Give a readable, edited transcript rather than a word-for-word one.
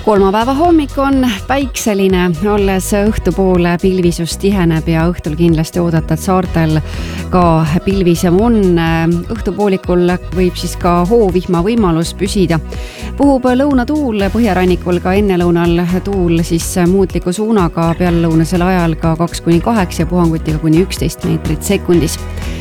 Kolmapäeva hommik on päikseline, olles õhtupoole pilvisus tiheneb ja õhtul kindlasti oodata, et saartel ka pilvisem on. Õhtupoolikul võib siis ka hoovihma võimalus püsida. Puhub lõunatuul, põhjarannikul ka ennelõunal tuul siis muutliku suunaga peallõunasel ajal ka 2-8 ja puhangutiga kuni 11 meetrit sekundis.